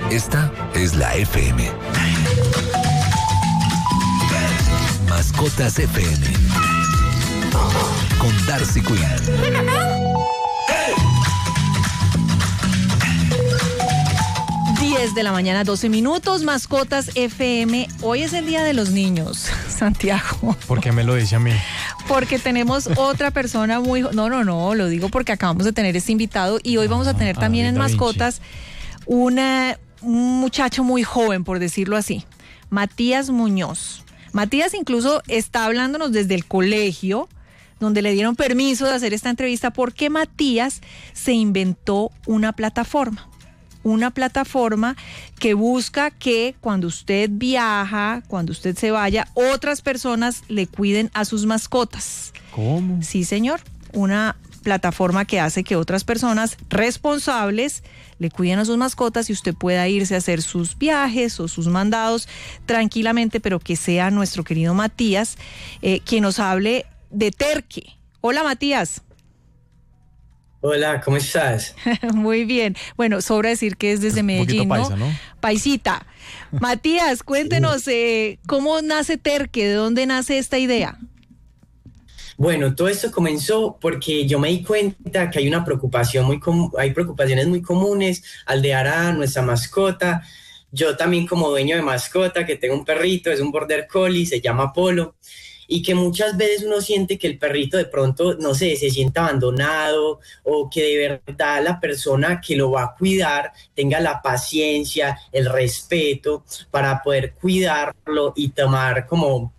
Esta es la FM. Mascotas FM. Con Darcy Quinn. 10 de la mañana, 12 minutos, Mascotas FM. Hoy es el Día de los Niños, Santiago. ¿Por qué me lo dice a mí? Porque tenemos otra persona muy... No, lo digo porque acabamos de tener este invitado y hoy vamos a tener también en Mascotas un muchacho muy joven, por decirlo así, Matías Muñoz. Matías incluso está hablándonos desde el colegio, donde le dieron permiso de hacer esta entrevista, porque Matías se inventó una plataforma que busca que cuando usted viaja, cuando usted se vaya, otras personas le cuiden a sus mascotas. ¿Cómo? Sí, señor, una plataforma que hace que otras personas responsables le cuiden a sus mascotas y usted pueda irse a hacer sus viajes o sus mandados tranquilamente, pero que sea nuestro querido Matías quien nos hable de Terque. Hola, Matías. Hola, ¿cómo estás? Muy bien. Bueno, sobra decir que es desde Medellín, paisa, ¿no? ¿no? Paisita. Matías, cuéntenos cómo nace Terque, ¿de dónde nace esta idea? Bueno, todo esto comenzó porque yo me di cuenta que hay una preocupación hay preocupaciones muy comunes al dejar a nuestra mascota. Yo también como dueño de mascota, que tengo un perrito, es un border collie, se llama Polo, y que muchas veces uno siente que el perrito de pronto, no sé, se sienta abandonado o que de verdad la persona que lo va a cuidar tenga la paciencia, el respeto para poder cuidarlo y tomar como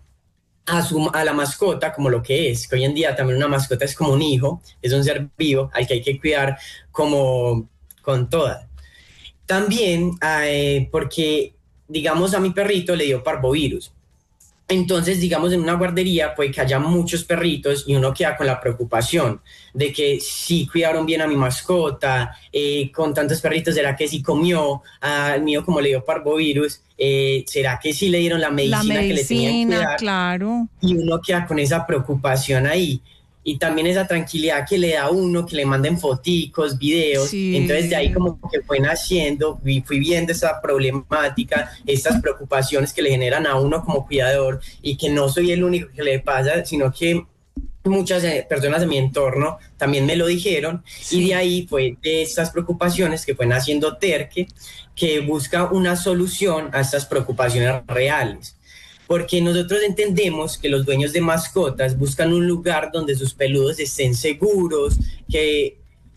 a la mascota como lo que es, que hoy en día también una mascota es como un hijo, es un ser vivo al que hay que cuidar como con toda. También porque, digamos, a mi perrito le dio parvovirus. Entonces, digamos, en una guardería puede que haya muchos perritos y uno queda con la preocupación de que si cuidaron bien a mi mascota, con tantos perritos, ¿será que sí comió? Al mío, como le dio parvovirus, ¿será que sí le dieron la medicina que le tenían que dar? Claro. Y uno queda con esa preocupación ahí. Y también esa tranquilidad que le da a uno, que le manden foticos, videos. Sí. Entonces de ahí como que fui naciendo, fui viendo esa problemática, estas preocupaciones que le generan a uno como cuidador, y que no soy el único que le pasa, sino que muchas personas de mi entorno también me lo dijeron. Sí. Y de ahí fue de estas preocupaciones que fue naciendo Terque, que busca una solución a estas preocupaciones reales. Porque nosotros entendemos que los dueños de mascotas buscan un lugar donde sus peludos estén seguros, que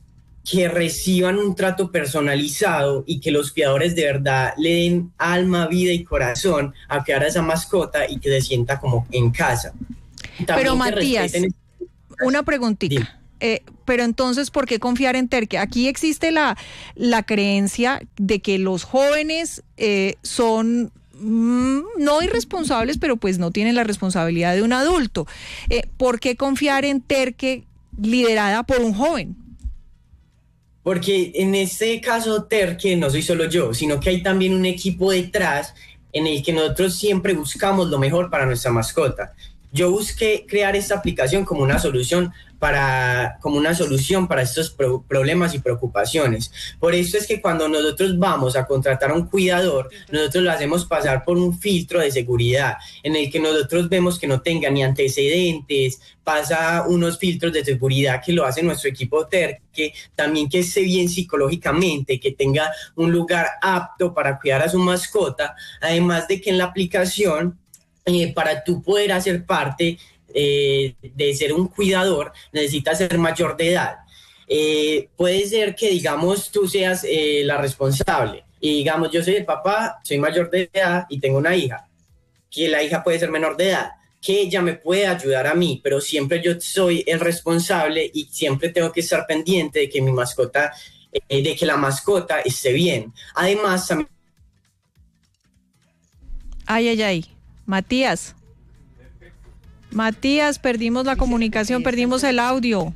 reciban un trato personalizado y que los cuidadores de verdad le den alma, vida y corazón a cuidar a esa mascota y que se sienta como en casa. También pero Matías, una preguntita. Pero entonces, ¿por qué confiar en Terque? Aquí existe la creencia de que los jóvenes son... no irresponsables, pero pues no tienen la responsabilidad de un adulto. ¿Por qué confiar en Terque liderada por un joven? Porque en este caso Terque no soy solo yo, sino que hay también un equipo detrás en el que nosotros siempre buscamos lo mejor para nuestra mascota. Yo busqué crear esta aplicación como una solución para estos problemas y preocupaciones. Por eso es que cuando nosotros vamos a contratar a un cuidador, nosotros lo hacemos pasar por un filtro de seguridad en el que nosotros vemos que no tenga ni antecedentes, pasa unos filtros de seguridad que lo hace nuestro equipo Terque, también que esté bien psicológicamente, que tenga un lugar apto para cuidar a su mascota, además de que en la aplicación, para tú poder hacer parte de ser un cuidador, necesitas ser mayor de edad. Puede ser que, digamos, tú seas la responsable y, digamos, yo soy el papá, soy mayor de edad y tengo una hija, que la hija puede ser menor de edad, que ella me puede ayudar a mí, pero siempre yo soy el responsable y siempre tengo que estar pendiente de que mi mascota, de que la mascota esté bien. Además, también... Ay. Matías, perdimos la comunicación, perdimos el audio.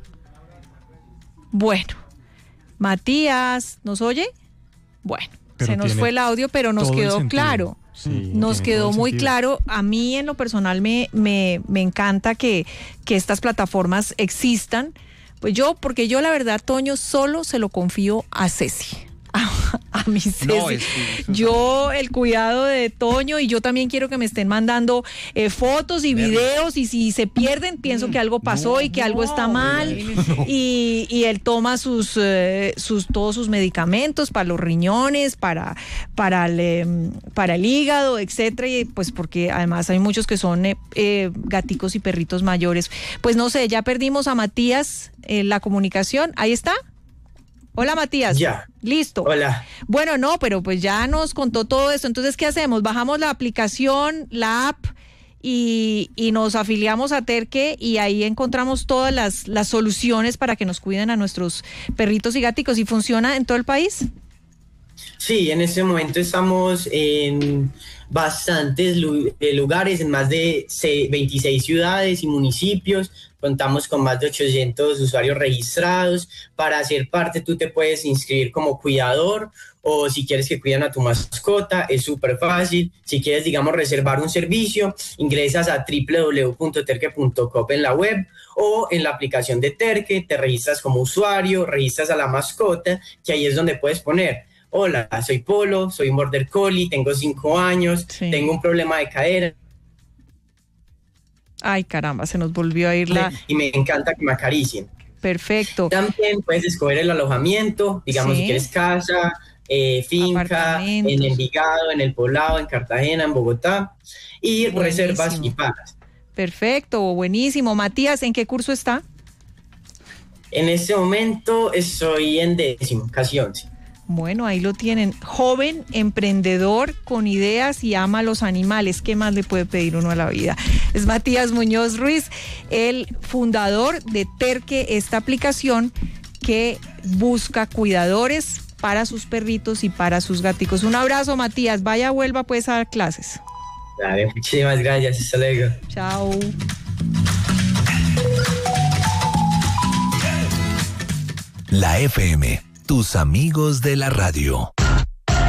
Bueno, Matías, ¿nos oye? Bueno, pero se nos fue el audio, pero nos quedó claro. Sí, nos quedó muy claro. A mí en lo personal me encanta que estas plataformas existan. Pues porque yo la verdad, Toño, solo se lo confío a Ceci. A mí yo el cuidado de Toño, y yo también quiero que me estén mandando fotos y videos, y si se pierden pienso que algo pasó y que algo está mal, y él toma todos sus medicamentos para los riñones, para el hígado, etcétera, y pues porque además hay muchos que son gaticos y perritos mayores. Pues no sé, ya perdimos a Matías en la comunicación. Ahí está. Hola, Matías. Ya. Listo. Hola. Bueno, no, pero pues ya nos contó todo esto. Entonces, ¿qué hacemos? Bajamos la aplicación, la app, y nos afiliamos a Terque, y ahí encontramos todas las soluciones para que nos cuiden a nuestros perritos y gaticos. ¿Y funciona en todo el país? Sí, en este momento estamos en bastantes lugares, en más de 26 ciudades y municipios. Contamos con más de 800 usuarios registrados. Para hacer parte, tú te puedes inscribir como cuidador, o si quieres que cuiden a tu mascota, es súper fácil. Si quieres, digamos, reservar un servicio, ingresas a www.terque.com en la web o en la aplicación de Terque, te registras como usuario, registras a la mascota, que ahí es donde puedes poner: hola, soy Polo, soy un Border Collie, tengo 5 años, sí, tengo un problema de cadera. Ay, caramba, se nos volvió a ir la... Y me encanta que me acaricien. Perfecto. También puedes escoger el alojamiento, digamos, sí, si quieres casa, finca, en Envigado, en El Poblado, en Cartagena, en Bogotá, y buenísimo, reservas y pagas. Perfecto, buenísimo. Matías, ¿en qué curso está? En este momento estoy en 10º, casi 11. Bueno, ahí lo tienen. Joven, emprendedor, con ideas y ama a los animales. ¿Qué más le puede pedir uno a la vida? Es Matías Muñoz Ruiz, el fundador de Terque, esta aplicación que busca cuidadores para sus perritos y para sus gaticos. Un abrazo, Matías. Vaya, vuelva pues a dar clases. Dale, muchísimas gracias. Hasta luego. Chao. La FM, tus amigos de la radio.